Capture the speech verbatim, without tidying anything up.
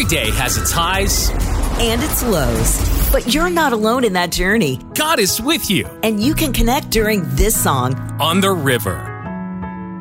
Every day has its highs and its lows. But you're not alone in that journey. God is with you And you can connect during this song on the river.